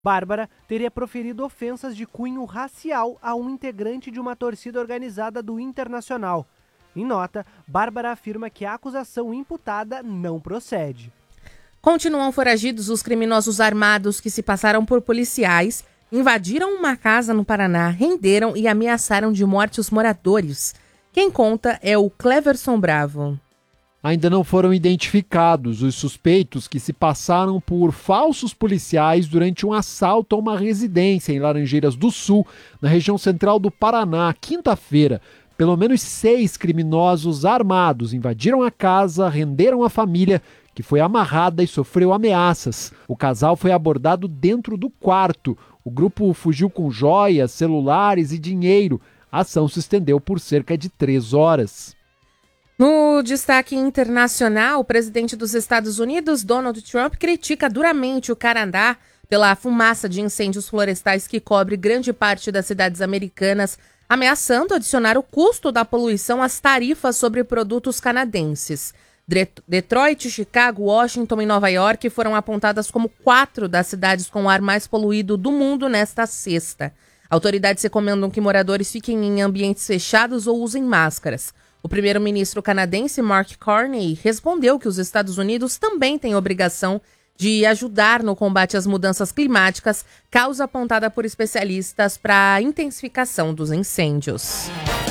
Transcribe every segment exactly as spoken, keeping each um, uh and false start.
Bárbara teria proferido ofensas de cunho racial a um integrante de uma torcida organizada do Internacional. Em nota, Bárbara afirma que a acusação imputada não procede. Continuam foragidos os criminosos armados que se passaram por policiais, invadiram uma casa no Paraná, renderam e ameaçaram de morte os moradores. Quem conta é o Cleverson Bravo. Ainda não foram identificados os suspeitos que se passaram por falsos policiais durante um assalto a uma residência em Laranjeiras do Sul, na região central do Paraná, quinta-feira. Pelo menos seis criminosos armados invadiram a casa, renderam a família, que foi amarrada e sofreu ameaças. O casal foi abordado dentro do quarto. O grupo fugiu com joias, celulares e dinheiro. A ação se estendeu por cerca de três horas. No destaque internacional, o presidente dos Estados Unidos, Donald Trump, critica duramente o Canadá pela fumaça de incêndios florestais que cobre grande parte das cidades americanas, ameaçando adicionar o custo da poluição às tarifas sobre produtos canadenses. Detroit, Chicago, Washington e Nova York foram apontadas como quatro das cidades com o ar mais poluído do mundo nesta sexta. Autoridades recomendam que moradores fiquem em ambientes fechados ou usem máscaras. O primeiro-ministro canadense Mark Carney respondeu que os Estados Unidos também têm obrigação de ajudar no combate às mudanças climáticas, causa apontada por especialistas para a intensificação dos incêndios.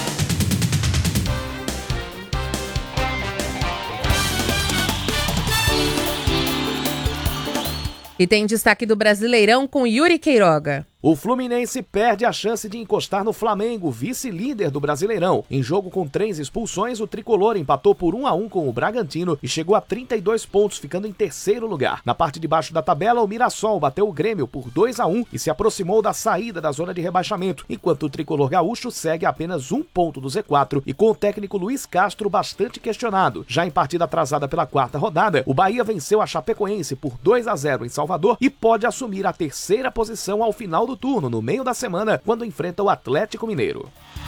E tem destaque do Brasileirão com Yuri Queiroga. O Fluminense perde a chance de encostar no Flamengo, vice-líder do Brasileirão. Em jogo com três expulsões, o tricolor empatou por um a um com o Bragantino e chegou a trinta e dois pontos, ficando em terceiro lugar. Na parte de baixo da tabela, o Mirassol bateu o Grêmio por dois a um e se aproximou da saída da zona de rebaixamento, enquanto o tricolor gaúcho segue a apenas um ponto do Z quatro e com o técnico Luiz Castro bastante questionado. Já em partida atrasada pela quarta rodada, o Bahia venceu a Chapecoense por dois a zero em Salvador e pode assumir a terceira posição ao final do do turno, no meio da semana, quando enfrenta o Atlético Mineiro.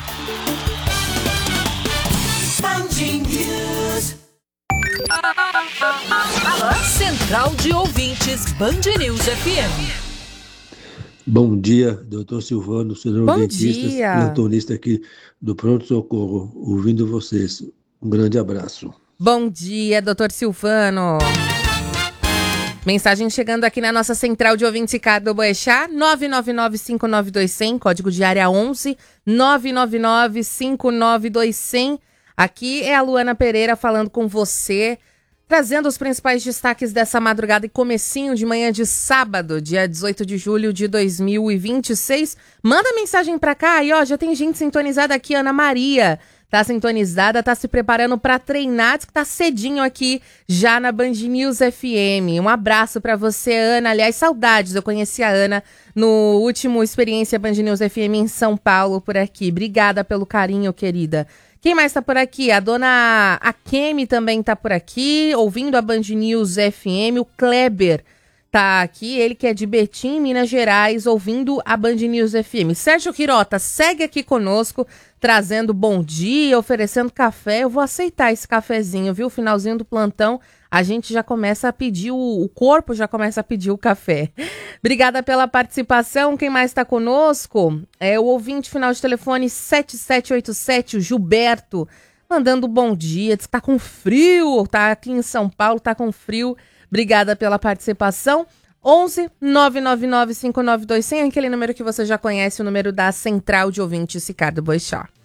Central de Ouvintes, Band News F M. Bom dia, doutor Silvano, senhor Bom dentista, dia. plantonista aqui do Pronto Socorro, ouvindo vocês. Um grande abraço. Bom dia, doutor Silvano. Mensagem chegando aqui na nossa central de ouvintes Ricardo Boechat, nove nove nove cinco nove dois zero zero, código de área onze, nove nove nove cinco nove dois zero zero. Aqui é a Luana Pereira falando com você, trazendo os principais destaques dessa madrugada e comecinho de manhã de sábado, dia dezoito de julho de dois mil e vinte e seis. Manda mensagem pra cá e ó, já tem gente sintonizada aqui, Ana Maria. Tá sintonizada, tá se preparando para treinar, diz que tá cedinho aqui já na Band News F M. Um abraço para você, Ana. Aliás, saudades, eu conheci a Ana no último Experiência Band News F M em São Paulo, por aqui. Obrigada pelo carinho, querida. Quem mais tá por aqui? A dona Akemi também tá por aqui, ouvindo a Band News F M. O Kleber tá aqui, ele que é de Betim, Minas Gerais, ouvindo a Band News F M. Sérgio Quirota segue aqui conosco, trazendo bom dia, oferecendo café. Eu vou aceitar esse cafezinho, viu? Finalzinho do plantão, a gente já começa a pedir, o, o corpo já começa a pedir o café. Obrigada pela participação. Quem mais está conosco? É o ouvinte final de telefone sete sete oito sete, o Gilberto, mandando bom dia. Diz que tá com frio, tá aqui em São Paulo, tá com frio. Obrigada pela participação. onze nove nove nove cinco nove dois zero zero, aquele número que você já conhece, o número da Central de Ouvintes Ricardo Boechat.